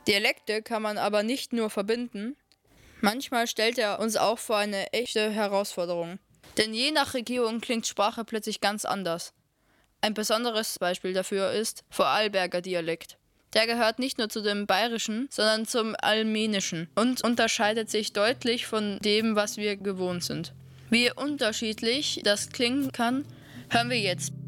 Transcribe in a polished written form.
Dialekte kann man aber nicht nur verbinden, manchmal stellt er uns auch vor eine echte Herausforderung. Denn je nach Region klingt Sprache plötzlich ganz anders. Ein besonderes Beispiel dafür ist Vorarlberger Dialekt. Der gehört nicht nur zu dem Bayerischen, sondern zum Almenischen und unterscheidet sich deutlich von dem, was wir gewohnt sind. Wie unterschiedlich das klingen kann, hören wir jetzt.